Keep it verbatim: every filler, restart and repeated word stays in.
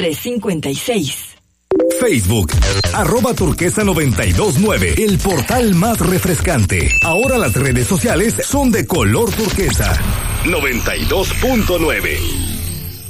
tres cinco seis. Facebook, arroba turquesa noventa y dos nueve, el portal más refrescante. Ahora las redes sociales son de color turquesa. noventa y dos punto nueve.